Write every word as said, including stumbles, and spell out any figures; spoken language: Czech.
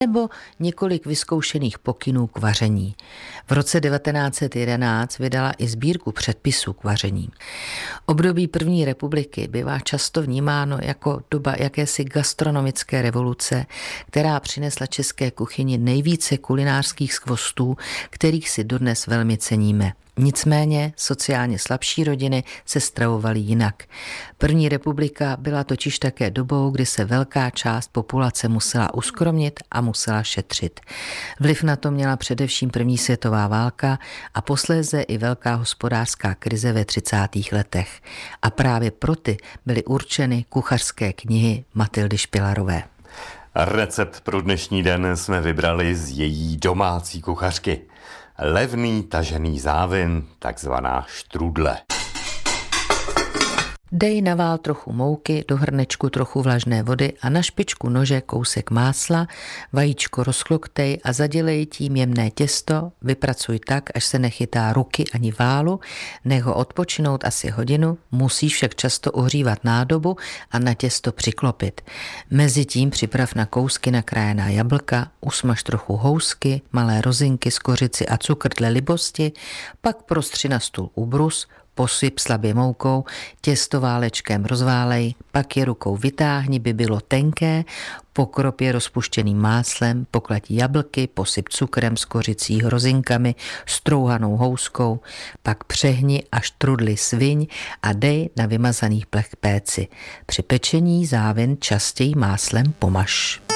nebo několik vyzkoušených pokynů k vaření. V roce devatenáct set jedenáct vydala i sbírku předpisů k vaření. Období první republiky bývá často vnímáno jako doba jakési gastronomické revoluce, která přinesla české kuchyni nejvíce kulinářských skvostů, kterých si dodnes velmi ceníme. Nicméně sociálně slabší rodiny se stravovaly jinak. První republika byla totiž také dobou, kdy se velká část populace musela uskromnit a musela šetřit. Vliv na to měla především první světová válka a posléze i velká hospodářská krize ve třicátých letech. A právě pro ty byly určeny kuchařské knihy Matyldy Špilarové. Recept pro dnešní den jsme vybrali z její domácí kuchařky. Levný tažený závin, takzvaná štrudle. Dej na vál trochu mouky, do hrnečku trochu vlažné vody a na špičku nože kousek másla, vajíčko rozchloktej a zadělej tím jemné těsto, vypracuj tak, až se nechytá ruky ani válu, nech ho odpočinout asi hodinu, musíš však často ohřívat nádobu a na těsto přiklopit. Mezitím připrav na kousky nakrájená jablka, usmaž trochu housky, malé rozinky, skořici a cukr dle libosti, pak prostři na stůl ubrus, posyp slabě moukou, těsto válečkem rozválej, pak je rukou vytáhni, by bylo tenké, pokrop je rozpuštěným máslem, pokladí jablky, posyp cukrem, skořicí, hrozinkami, strouhanou houskou, pak přehni a štrudly sviň a dej na vymazaných plech péci. Při pečení závin častěji máslem pomaž.